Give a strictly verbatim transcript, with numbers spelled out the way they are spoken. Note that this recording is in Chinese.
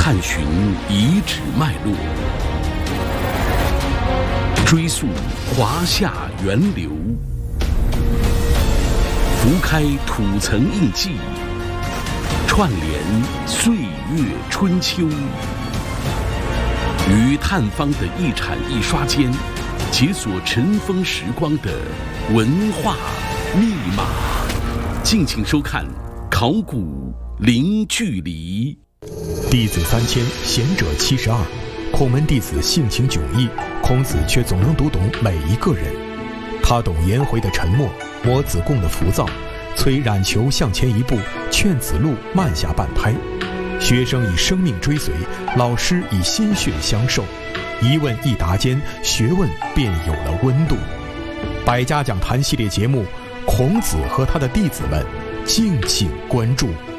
探寻遗址脉络，追溯华夏源流，拂开土层印记，串联岁月春秋。于探方的一铲一刷间，解锁尘封时光的文化密码。敬请收看《考古零距离》。 弟子三千，贤者七十二。孔门弟子性情迥异，孔子却总能读懂每一个人。他懂颜回的沉默，摸子贡的浮躁，催冉求向前一步，劝子路慢下半拍。学生以生命追随，老师以心血相授。一问一答间，学问便有了温度。百家讲坛系列节目《孔子和他的弟子们》，敬请关注。